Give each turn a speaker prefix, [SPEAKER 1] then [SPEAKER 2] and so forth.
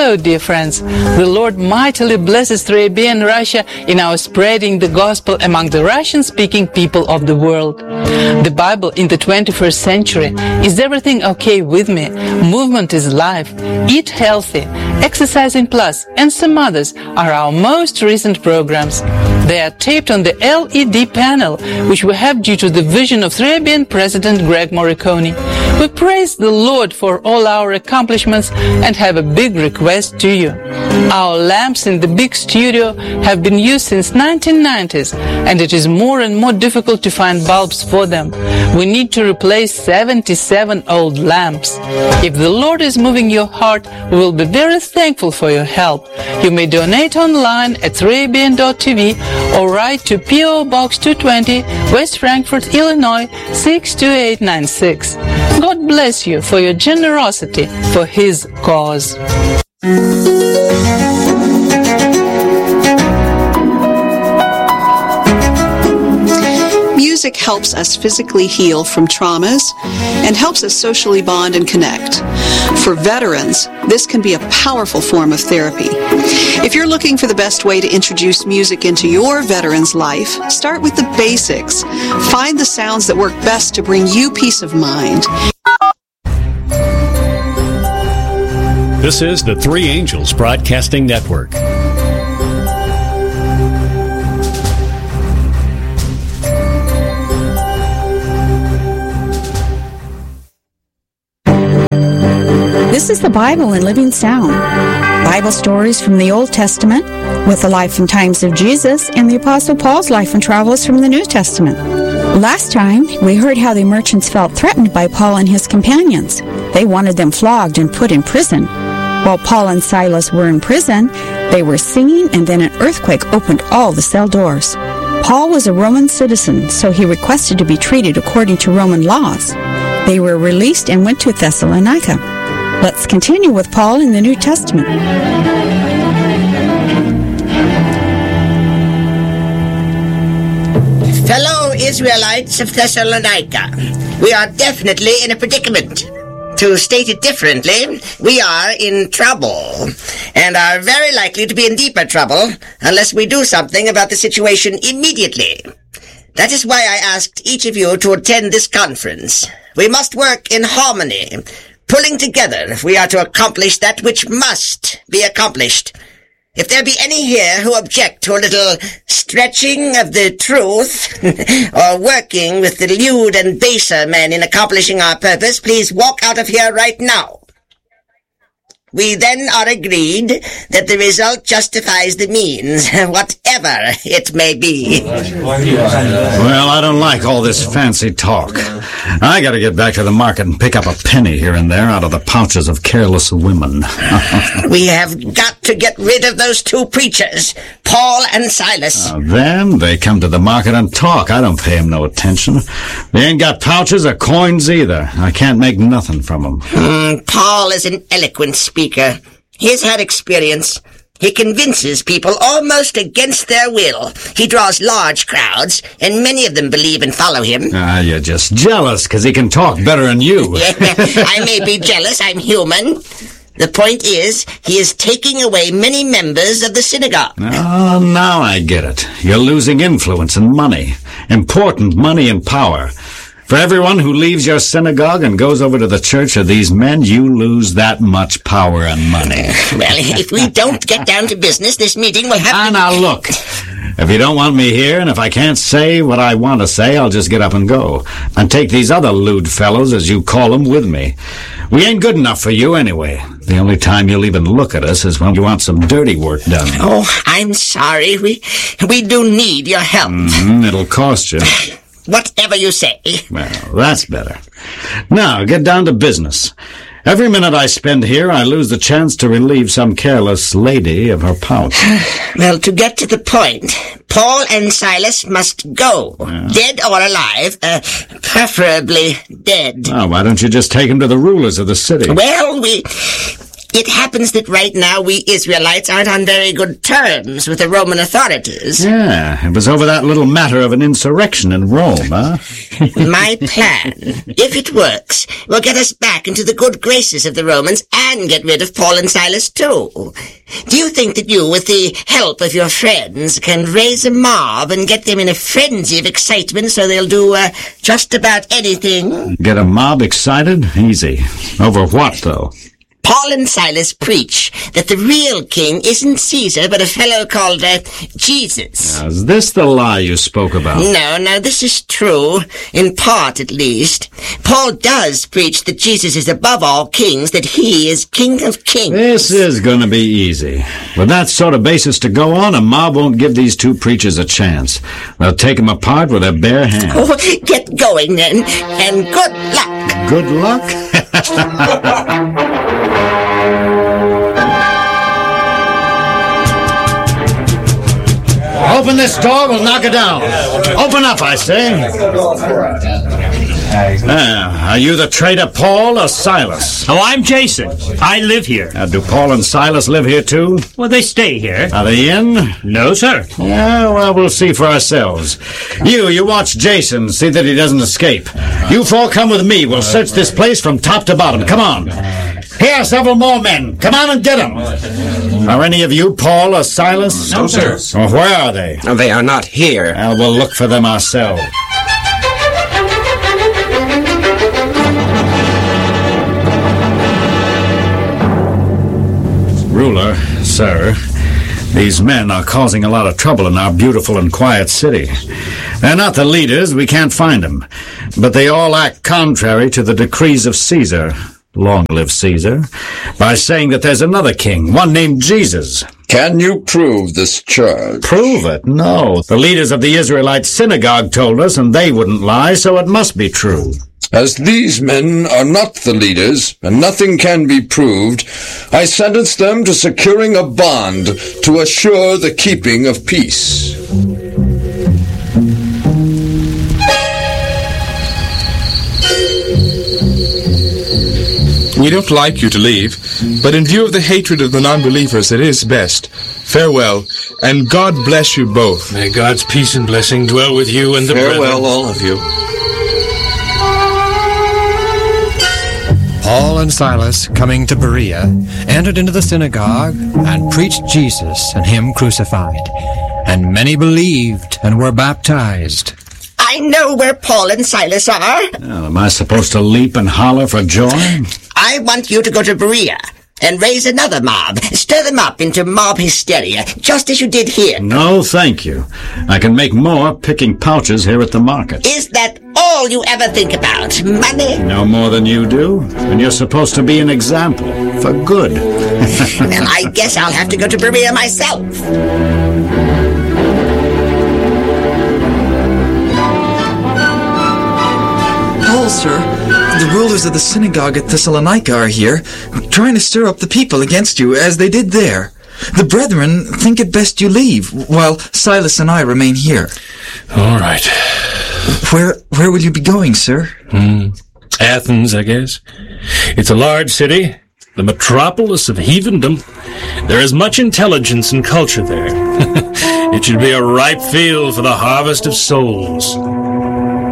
[SPEAKER 1] Hello, dear friends. The Lord mightily blesses 3ABN Russia in our spreading the gospel among the Russian-speaking people of the world. The Bible in the 21st century. Is everything okay with me? Movement is life. Eat healthy. Exercising Plus and some others are our most recent programs. They are taped on the LED panel, which we have due to the vision of 3ABN President Greg Morricone. We praise the Lord for all our accomplishments and have a big request to you. Our lamps in the big studio have been used since 1990s, and it is more and more difficult to find bulbs for them. We need to replace 77 old lamps. If the Lord is moving your heart, we will be very thankful for your help. You may donate online at 3abn.tv or write to P.O. Box 220, West Frankfort, Illinois 62896. God bless you for your generosity for His cause.
[SPEAKER 2] Music helps us physically heal from traumas and helps us socially bond and connect. For veterans, this can be a powerful form of therapy. If you're looking for the best way to introduce music into your veteran's life, start with the basics. Find the sounds that work best to bring you peace of mind.
[SPEAKER 3] This is the Three Angels Broadcasting Network.
[SPEAKER 4] This is the Bible in Living Sound. Bible stories from the Old Testament with the life and times of Jesus and the Apostle Paul's life and travels from the New Testament. Last time, we heard how the merchants felt threatened by Paul and his companions. They wanted them flogged and put in prison. While Paul and Silas were in prison, they were singing, and then an earthquake opened all the cell doors. Paul was a Roman citizen, so he requested to be treated according to Roman laws. They were released and went to Thessalonica. Let's continue with Paul in the New Testament.
[SPEAKER 5] Fellow Israelites of Thessalonica, we are definitely in a predicament. To state it differently, we are in trouble, and are very likely to be in deeper trouble unless we do something about the situation immediately. That is why I asked each of you to attend this conference. We must work in harmony, pulling together if we are to accomplish that which must be accomplished. If there be any here who object to a little stretching of the truth, or working with the lewd and baser men in accomplishing our purpose, please walk out of here right now. We then are agreed that the result justifies the means, whatever it may be.
[SPEAKER 6] Well, I don't like all this fancy talk. I gotta get back to the market and pick up a penny here and there out of the pouches of careless women.
[SPEAKER 5] We have got to get rid of those two preachers, Paul and Silas.
[SPEAKER 6] Them, they come to the market and talk. I don't pay them no attention. They ain't got pouches or coins either. I can't make nothing from them.
[SPEAKER 5] Paul is an eloquent speaker. He's had experience. He convinces people almost against their will. He draws large crowds, and many of them believe and follow him.
[SPEAKER 6] You're just jealous because he can talk better than you.
[SPEAKER 5] I may be jealous. I'm human. The point is, he is taking away many members of the synagogue.
[SPEAKER 6] Oh, now I get it. You're losing influence and money. Important money and power. For everyone who leaves your synagogue and goes over to the church of these men, you lose that much power and money.
[SPEAKER 5] Well, if we don't get down to business, this meeting will have to...
[SPEAKER 6] Now look, if you don't want me here, and if I can't say what I want to say, I'll just get up and go. And take these other lewd fellows, as you call them, with me. We ain't good enough for you anyway. The only time you'll even look at us is when you want some dirty work done.
[SPEAKER 5] Oh, I'm sorry. We do need your help.
[SPEAKER 6] It'll cost you.
[SPEAKER 5] Whatever you say.
[SPEAKER 6] Well, that's better. Now, get down to business. Every minute I spend here, I lose the chance to relieve some careless lady of her pouch.
[SPEAKER 5] Well, to get to the point, Paul and Silas must go. Dead or alive, preferably dead.
[SPEAKER 6] Oh, why don't you just take them to the rulers of the city?
[SPEAKER 5] Well, It happens that right now we Israelites aren't on very good terms with the Roman authorities.
[SPEAKER 6] Yeah, it was over that little matter of an insurrection in Rome, huh?
[SPEAKER 5] My plan, if it works, will get us back into the good graces of the Romans and get rid of Paul and Silas too. Do you think that you, with the help of your friends, can raise a mob and get them in a frenzy of excitement so they'll do just about anything?
[SPEAKER 6] Get a mob excited? Easy. Over what, though?
[SPEAKER 5] Paul and Silas preach that the real king isn't Caesar, but a fellow called Jesus.
[SPEAKER 6] Now, is this the lie you spoke about?
[SPEAKER 5] No, this is true, in part at least. Paul does preach that Jesus is above all kings, that he is King of Kings.
[SPEAKER 6] This is going to be easy. With that sort of basis to go on, a mob won't give these two preachers a chance. They'll take them apart with their bare hands.
[SPEAKER 5] Oh, get going then, and good luck.
[SPEAKER 6] Good luck? Open this door, we'll knock it down. Open up, I say. Are you the traitor Paul or Silas?
[SPEAKER 7] Oh, I'm Jason. I live here.
[SPEAKER 6] Do Paul and Silas live here too?
[SPEAKER 7] Well, they stay here.
[SPEAKER 6] Are they in?
[SPEAKER 7] No, sir.
[SPEAKER 6] Yeah, well, we'll see for ourselves. You watch Jason, see that he doesn't escape. You four come with me. We'll search this place from top to bottom. Come on. Here are several more men. Come on and get them. Are any of you Paul or Silas?
[SPEAKER 7] No, sir.
[SPEAKER 6] Well, where are they?
[SPEAKER 8] They are not here.
[SPEAKER 6] Well, we'll look for them ourselves. Ruler, sir, these men are causing a lot of trouble in our beautiful and quiet city. They're not the leaders, we can't find them, but they all act contrary to the decrees of Caesar. Long live Caesar, by saying that there's another king, one named Jesus.
[SPEAKER 9] Can you prove this charge?
[SPEAKER 6] Prove it? No. The leaders of the Israelite synagogue told us, and they wouldn't lie, so it must be true.
[SPEAKER 9] As these men are not the leaders, and nothing can be proved, I sentence them to securing a bond to assure the keeping of peace.
[SPEAKER 10] We don't like you to leave, but in view of the hatred of the non-believers, it is best. Farewell, and God bless you both.
[SPEAKER 7] May God's peace and blessing dwell with you and the brethren.
[SPEAKER 8] Farewell, all of you.
[SPEAKER 11] Paul and Silas, coming to Berea, entered into the synagogue and preached Jesus and him crucified. And many believed and were baptized.
[SPEAKER 5] I know where Paul and Silas are.
[SPEAKER 6] Well, am I supposed to leap and holler for joy?
[SPEAKER 5] I want you to go to Berea and raise another mob. Stir them up into mob hysteria, just as you did here.
[SPEAKER 6] No, thank you. I can make more picking pouches here at the market.
[SPEAKER 5] Is that all you ever think about? Money?
[SPEAKER 6] No more than you do. And you're supposed to be an example. For good.
[SPEAKER 5] Well, I guess I'll have to go to Berea myself.
[SPEAKER 12] Paul, sir, the rulers of the synagogue at Thessalonica are here, trying to stir up the people against you, as they did there. The brethren think it best you leave, while Silas and I remain here.
[SPEAKER 7] All right.
[SPEAKER 12] Where will you be going, sir?
[SPEAKER 7] Athens, I guess. It's a large city, the metropolis of heathendom. There is much intelligence and culture there. It should be a ripe field for the harvest of souls.